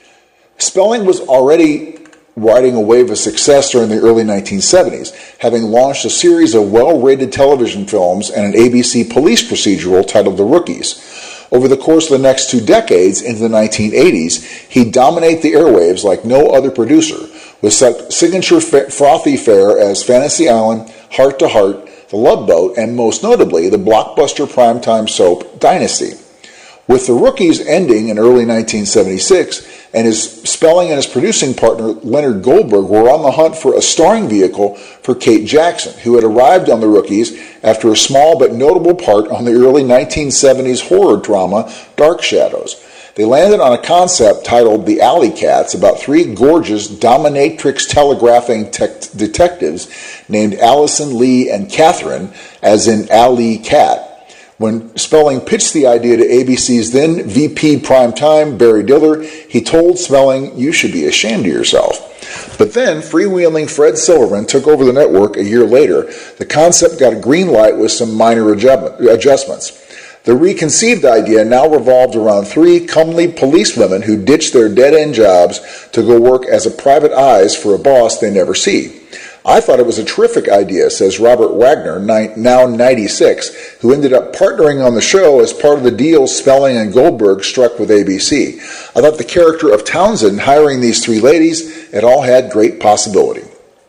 Spelling was already riding a wave of success during the early nineteen seventies, having launched a series of well-rated television films and an A B C police procedural titled The Rookies. Over the course of the next two decades, into the nineteen eighties, he'd dominate the airwaves like no other producer, with such signature frothy fare as Fantasy Island, Heart to Heart, The Love Boat, and most notably, the blockbuster primetime soap Dynasty. With The Rookies ending in early nineteen seventy-six, and his Spelling and his producing partner Leonard Goldberg were on the hunt for a starring vehicle for Kate Jackson, who had arrived on The Rookies after a small but notable part on the early nineteen seventies horror drama Dark Shadows. They landed on a concept titled The Alley Cats about three gorgeous dominatrix telegraphing tech detectives named Allison, Lee, and Catherine, as in Alley Cat. When Spelling pitched the idea to A B C's then V P Primetime, Barry Diller, he told Spelling, "You should be ashamed of yourself." But then, freewheeling Fred Silverman took over the network a year later. The concept got a green light with some minor adjustments. The reconceived idea now revolved around three comely policewomen who ditched their dead-end jobs to go work as a private eyes for a boss they never see. I thought it was a terrific idea, says Robert Wagner, now ninety-six, who ended up partnering on the show as part of the deal Spelling and Goldberg struck with A B C. I thought the character of Townsend hiring these three ladies, it all had great possibility.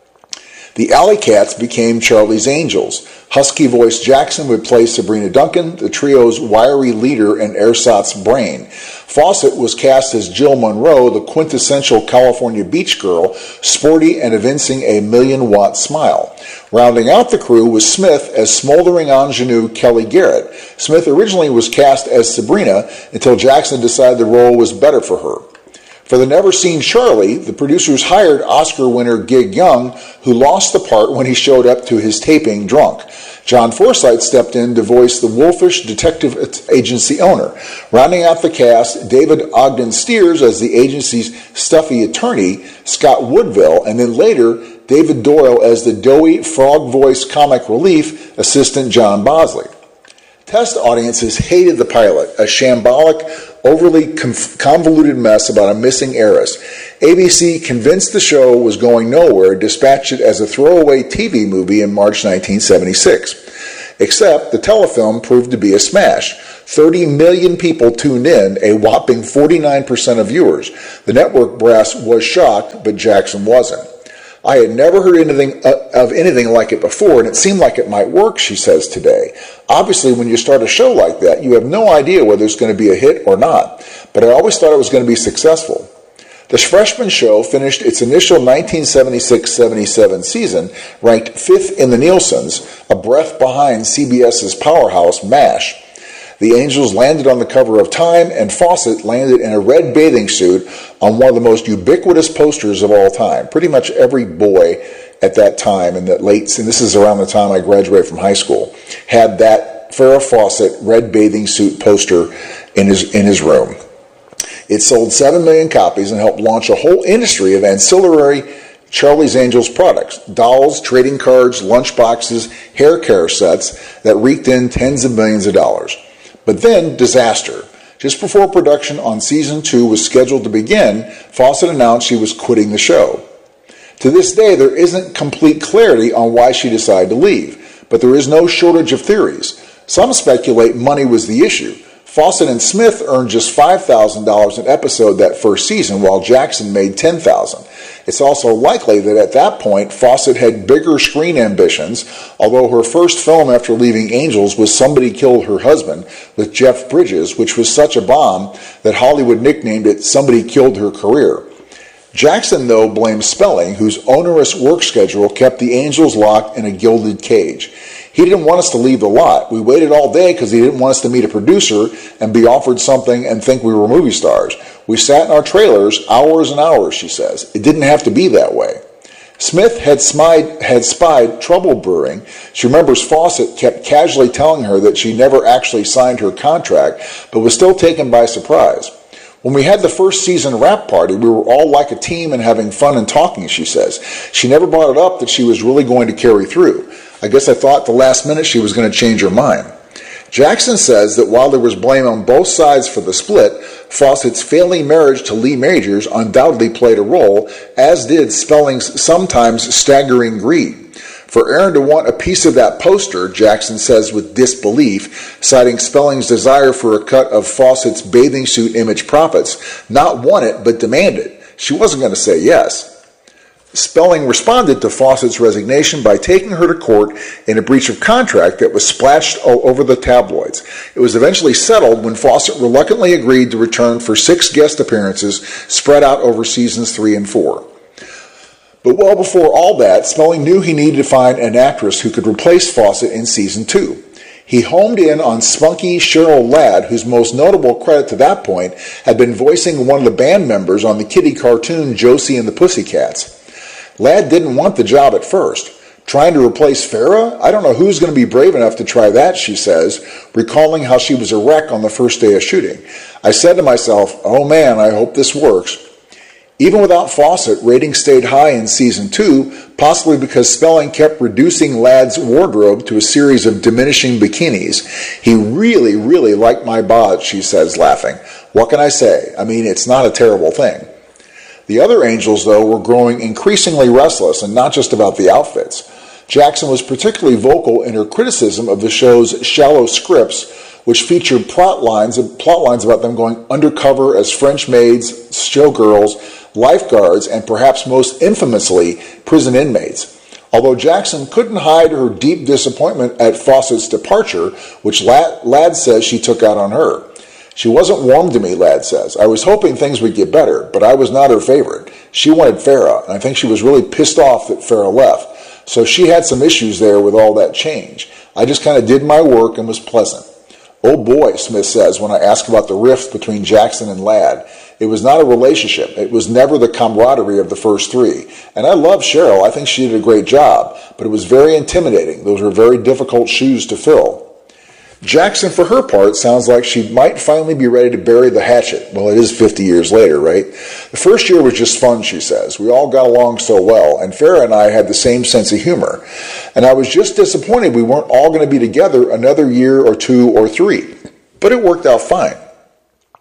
The Alley Cats became Charlie's Angels. Husky-voiced Jackson would play Sabrina Duncan, the trio's wiry leader and ersatz brain. Fawcett was cast as Jill Monroe, the quintessential California beach girl, sporty and evincing a million-watt smile. Rounding out the crew was Smith as smoldering ingenue Kelly Garrett. Smith originally was cast as Sabrina until Jackson decided the role was better for her. For the never-seen Charlie, the producers hired Oscar winner Gig Young, who lost the part when he showed up to his taping drunk. John Forsythe stepped in to voice the wolfish detective agency owner. Rounding out the cast, David Ogden Stiers as the agency's stuffy attorney, Scott Woodville, and then later, David Doyle as the doughy, frog-voiced comic relief assistant John Bosley. Test audiences hated the pilot, a shambolic, overly conv- convoluted mess about a missing heiress. A B C, convinced the show was going nowhere, dispatched it as a throwaway T V movie in March nineteen seventy-six. Except the telefilm proved to be a smash. thirty million people tuned in, a whopping forty-nine percent of viewers. The network brass was shocked, but Jackson wasn't. I had never heard anything uh, of anything like it before, and it seemed like it might work, she says today. Obviously, when you start a show like that, you have no idea whether it's going to be a hit or not, but I always thought it was going to be successful. The freshman show finished its initial nineteen seventy-six seventy-seven season ranked fifth in the Nielsen's, a breath behind C B S's powerhouse MASH. The Angels landed on the cover of Time, and Fawcett landed in a red bathing suit on one of the most ubiquitous posters of all time. Pretty much every boy at that time, in the late, and this is around the time I graduated from high school, had that Farrah Fawcett red bathing suit poster in his in his room. It sold seven million copies and helped launch a whole industry of ancillary Charlie's Angels products, dolls, trading cards, lunchboxes, hair care sets that reeked in tens of millions of dollars. But then, disaster. Just before production on season two was scheduled to begin, Fawcett announced she was quitting the show. To this day, there isn't complete clarity on why she decided to leave, but there is no shortage of theories. Some speculate money was the issue. Fawcett and Smith earned just five thousand dollars an episode that first season, while Jackson made ten thousand dollars. It's also likely that at that point, Fawcett had bigger screen ambitions, although her first film after leaving Angels was Somebody Killed Her Husband with Jeff Bridges, which was such a bomb that Hollywood nicknamed it Somebody Killed Her Career. Jackson, though, blames Spelling, whose onerous work schedule kept the Angels locked in a gilded cage. He didn't want us to leave the lot. We waited all day because he didn't want us to meet a producer and be offered something and think we were movie stars. We sat in our trailers hours and hours, she says. It didn't have to be that way. Smith had spied, had spied trouble brewing. She remembers Fawcett kept casually telling her that she never actually signed her contract, but was still taken by surprise. When we had the first season wrap party, we were all like a team and having fun and talking, she says. She never brought it up that she was really going to carry through. I guess I thought at the last minute she was going to change her mind. Jackson says that while there was blame on both sides for the split, Fawcett's failing marriage to Lee Majors undoubtedly played a role, as did Spelling's sometimes staggering greed. For Aaron to want a piece of that poster, Jackson says with disbelief, citing Spelling's desire for a cut of Fawcett's bathing suit image profits, not want it but demand it. She wasn't going to say yes. Spelling responded to Fawcett's resignation by taking her to court in a breach of contract that was splashed all over the tabloids. It was eventually settled when Fawcett reluctantly agreed to return for six guest appearances spread out over seasons three and four. But well before all that, Spelling knew he needed to find an actress who could replace Fawcett in season two. He homed in on spunky Cheryl Ladd, whose most notable credit to that point had been voicing one of the band members on the kiddie cartoon Josie and the Pussycats. Ladd didn't want the job at first. Trying to replace Farrah? I don't know who's going to be brave enough to try that, she says, recalling how she was a wreck on the first day of shooting. I said to myself, oh man, I hope this works. Even without Fawcett, ratings stayed high in season two, possibly because Spelling kept reducing Ladd's wardrobe to a series of diminishing bikinis. He really, really liked my bod, she says, laughing. What can I say? I mean, it's not a terrible thing. The other Angels, though, were growing increasingly restless, and not just about the outfits. Jackson was particularly vocal in her criticism of the show's shallow scripts, which featured plot lines, plot lines about them going undercover as French maids, showgirls, lifeguards, and perhaps most infamously, prison inmates. Although Jackson couldn't hide her deep disappointment at Fawcett's departure, which Ladd, Ladd says she took out on her. She wasn't warm to me, Ladd says. I was hoping things would get better, but I was not her favorite. She wanted Farrah, and I think she was really pissed off that Farrah left. So she had some issues there with all that change. I just kind of did my work and was pleasant. Oh boy, Smith says when I ask about the rift between Jackson and Ladd. It was not a relationship. It was never the camaraderie of the first three. And I love Cheryl. I think she did a great job, but it was very intimidating. Those were very difficult shoes to fill. Jackson, for her part, sounds like she might finally be ready to bury the hatchet. Well, it is fifty years later, right? The first year was just fun, she says. We all got along so well, and Farrah and I had the same sense of humor. And I was just disappointed we weren't all going to be together another year or two or three. But it worked out fine.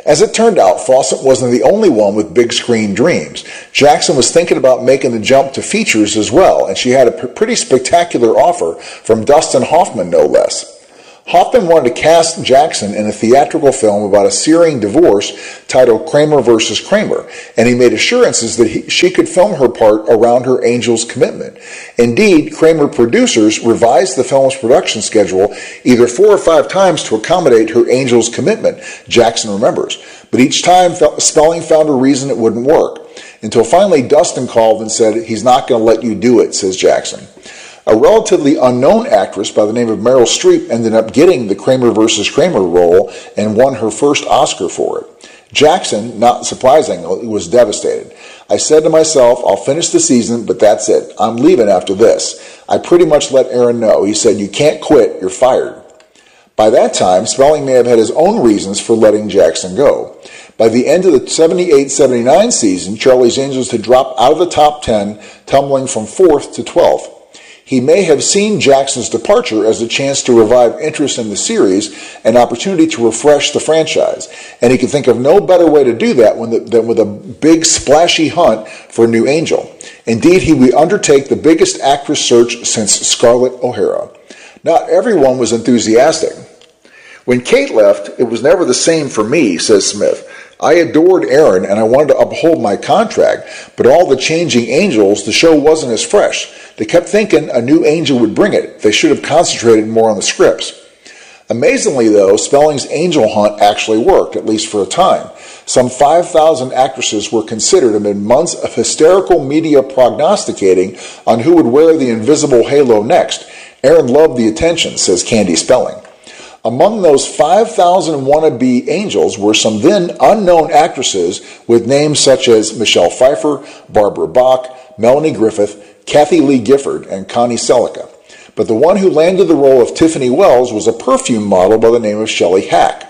As it turned out, Fawcett wasn't the only one with big screen dreams. Jackson was thinking about making the jump to features as well, and she had a p- pretty spectacular offer from Dustin Hoffman, no less. Hoffman wanted to cast Jackson in a theatrical film about a searing divorce titled Kramer versus Kramer, and he made assurances that he, she could film her part around her angel's commitment. Indeed, Kramer producers revised the film's production schedule either four or five times to accommodate her angel's commitment, Jackson remembers. But each time, Spelling found a reason it wouldn't work, until finally Dustin called and said, "He's not going to let you do it," says Jackson. A relatively unknown actress by the name of Meryl Streep ended up getting the Kramer versus Kramer role and won her first Oscar for it. Jackson, not surprisingly, was devastated. "I said to myself, I'll finish the season, but that's it. I'm leaving after this. I pretty much let Aaron know. He said, 'You can't quit, you're fired.'" By that time, Spelling may have had his own reasons for letting Jackson go. By the end of the seventy-eight seventy-nine season, Charlie's Angels had dropped out of the top ten, tumbling from fourth to twelfth. He may have seen Jackson's departure as a chance to revive interest in the series, an opportunity to refresh the franchise, and he could think of no better way to do that than with a big splashy hunt for a new angel. Indeed, he would undertake the biggest actress search since Scarlett O'Hara. Not everyone was enthusiastic. "When Kate left, it was never the same for me," says Smith. "I adored Aaron and I wanted to uphold my contract, but all the changing angels, the show wasn't as fresh. They kept thinking a new angel would bring it. They should have concentrated more on the scripts." Amazingly, though, Spelling's angel hunt actually worked, at least for a time. Some five thousand actresses were considered amid months of hysterical media prognosticating on who would wear the invisible halo next. Aaron loved the attention, says Candy Spelling. Among those five thousand wannabe angels were some then unknown actresses with names such as Michelle Pfeiffer, Barbara Bach, Melanie Griffith, Kathy Lee Gifford, and Connie Selica. But the one who landed the role of Tiffany Wells was a perfume model by the name of Shelley Hack.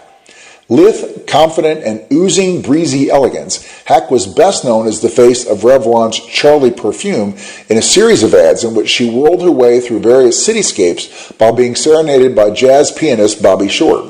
Lithe, confident, and oozing breezy elegance, Hack was best known as the face of Revlon's Charlie perfume in a series of ads in which she whirled her way through various cityscapes while being serenaded by jazz pianist Bobby Short.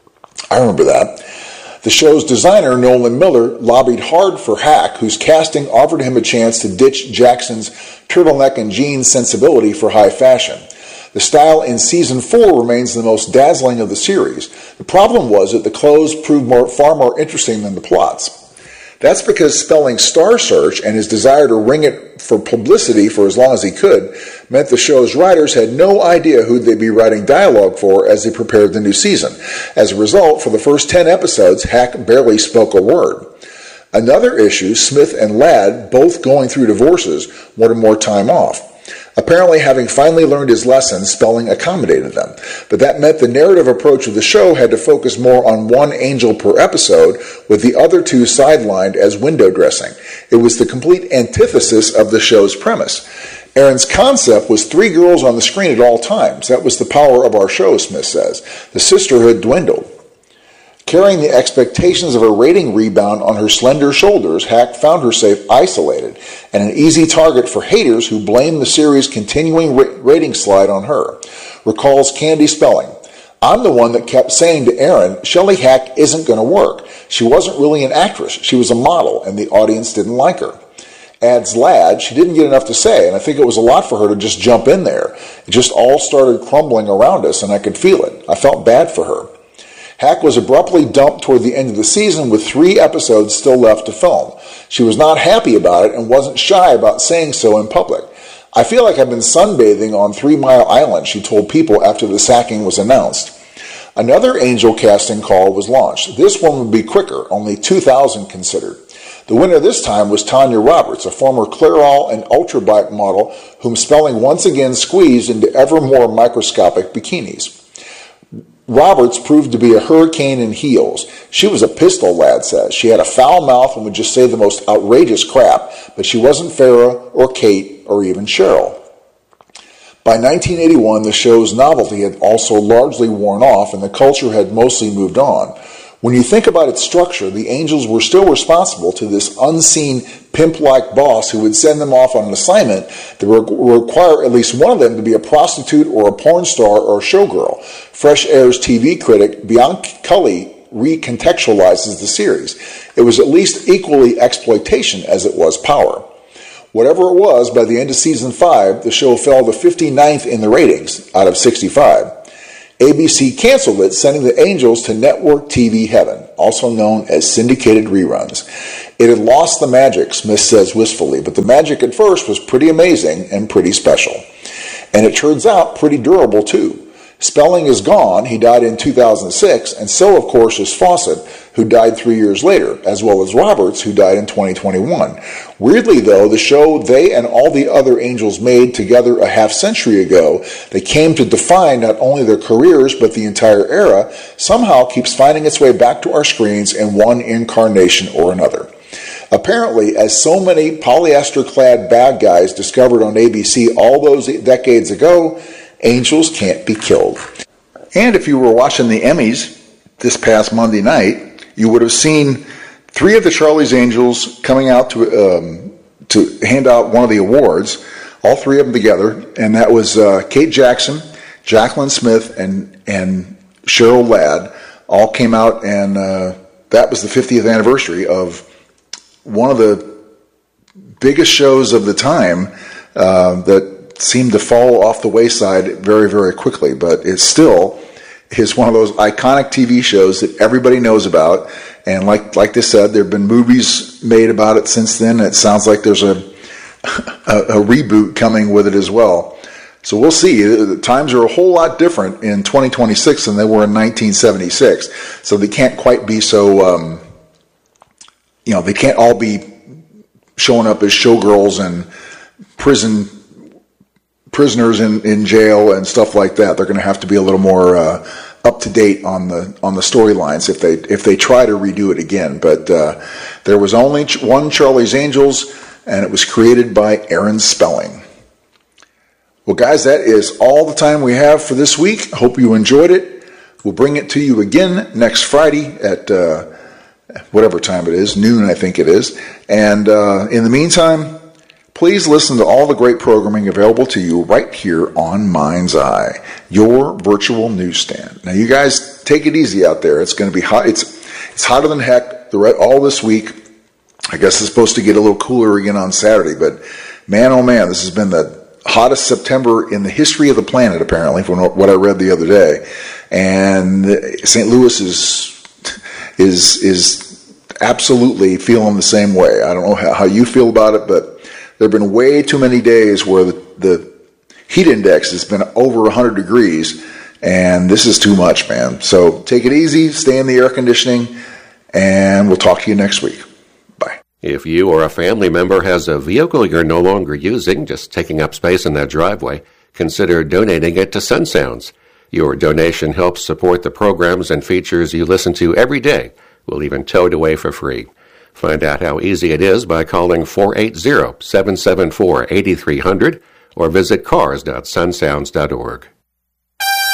I remember that. The show's designer, Nolan Miller, lobbied hard for Hack, whose casting offered him a chance to ditch Jackson's turtleneck and jeans sensibility for high fashion. The style in season four remains the most dazzling of the series. The problem was that the clothes proved more, far more interesting than the plots. That's because Spelling's star search and his desire to wring it for publicity for as long as he could meant the show's writers had no idea who they'd be writing dialogue for as they prepared the new season. As a result, for the first ten episodes, Hack barely spoke a word. Another issue, Smith and Ladd, both going through divorces, wanted more time off. Apparently, having finally learned his lesson, Spelling accommodated them. But that meant the narrative approach of the show had to focus more on one angel per episode, with the other two sidelined as window dressing. It was the complete antithesis of the show's premise. Aaron's concept was three girls on the screen at all times. That was the power of our show, Smith says. The sisterhood dwindled. Carrying the expectations of a rating rebound on her slender shoulders, Hack found herself isolated and an easy target for haters who blamed the series' continuing ra- rating slide on her. Recalls Candy Spelling. "I'm the one that kept saying to Aaron, Shelley Hack isn't going to work. She wasn't really an actress. She was a model, and the audience didn't like her." Adds Ladd, "She didn't get enough to say, and I think it was a lot for her to just jump in there. It just all started crumbling around us, and I could feel it. I felt bad for her." Hack was abruptly dumped toward the end of the season with three episodes still left to film. She was not happy about it and wasn't shy about saying so in public. "I feel like I've been sunbathing on Three Mile Island," she told People after the sacking was announced. Another angel casting call was launched. This one would be quicker, only two thousand considered. The winner this time was Tanya Roberts, a former Clairol and ultrabike model whom Spelling once again squeezed into ever more microscopic bikinis. Roberts proved to be a hurricane in heels. She was a pistol, Ladd says. She had a foul mouth and would just say the most outrageous crap, but she wasn't Farrah or Kate or even Cheryl. By nineteen eighty-one, the show's novelty had also largely worn off and the culture had mostly moved on. When you think about its structure, the Angels were still responsible to this unseen pimp-like boss who would send them off on an assignment that would require at least one of them to be a prostitute or a porn star or a showgirl. Fresh Air's T V critic Bianca Cully recontextualizes the series. It was at least equally exploitation as it was power. Whatever it was, by the end of season five, the show fell to fifty-ninth in the ratings out of sixty-five. A B C canceled it, sending the Angels to network T V heaven, also known as syndicated reruns. It had lost the magic, Smith says wistfully, but the magic at first was pretty amazing and pretty special. And it turns out pretty durable, too. Spelling is gone. He died in two thousand six, and so, of course, is Fawcett, who died three years later, as well as Roberts, who died in twenty twenty-one. Weirdly, though, the show they and all the other Angels made together a half century ago, that came to define not only their careers, but the entire era, somehow keeps finding its way back to our screens in one incarnation or another. Apparently, as so many polyester-clad bad guys discovered on A B C all those decades ago, Angels can't be killed. And if you were watching the Emmys this past Monday night, you would have seen three of the Charlie's Angels coming out to um, to hand out one of the awards, all three of them together, and that was uh, Kate Jackson, Jacqueline Smith, and and Cheryl Ladd, all came out, and uh, that was the fiftieth anniversary of one of the biggest shows of the time uh, that seemed to fall off the wayside very, very quickly, but it still is one of those iconic T V shows that everybody knows about. And like like they said, there have been movies made about it since then. It sounds like there's a, a, a reboot coming with it as well. So we'll see. The times are a whole lot different in twenty twenty-six than they were in nineteen seventy-six. So they can't quite be so, um, you know, they can't all be showing up as showgirls and prison prisoners in, in jail and stuff like that. They're going to have to be a little more uh, up to date on the on the storylines if they if they try to redo it again. But uh, there was only one Charlie's Angels, and it was created by Aaron Spelling. Well, guys, that is all the time we have for this week. Hope you enjoyed it. We'll bring it to you again next Friday at uh, whatever time it is, noon I think it is. And uh, in the meantime, please listen to all the great programming available to you right here on Mind's Eye, your virtual newsstand. Now, you guys take it easy out there. It's going to be hot. It's it's hotter than heck the re- all this week. I guess it's supposed to get a little cooler again on Saturday, but man, oh man, this has been the hottest September in the history of the planet, apparently, from what I read the other day. And Saint Louis is is is absolutely feeling the same way. I don't know how, how you feel about it, but there have been way too many days where the, the heat index has been over one hundred degrees, and this is too much, man. So take it easy, stay in the air conditioning, and we'll talk to you next week. Bye. If you or a family member has a vehicle you're no longer using, just taking up space in that driveway, consider donating it to Sun Sounds. Your donation helps support the programs and features you listen to every day. We'll even tow it away for free. Find out how easy it is by calling four eight zero, seven seven four, eight three zero zero or visit cars dot sun sounds dot org.